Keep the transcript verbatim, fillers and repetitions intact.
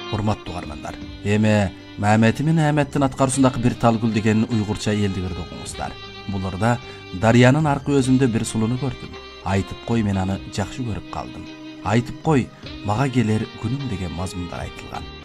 Урматтуу угармандар, эми Мамети мен Ахметтин аткаруусундагы бир талгул деген уйгурча элдигирди окуңуздар. Буларда Дарыянын аркы өзүндө бир сулууну көрдүм. Айтып кой, мен аны жакшы көрүп калдым. Айтып кой, мага келер күнүм деген мазмундар айтылган.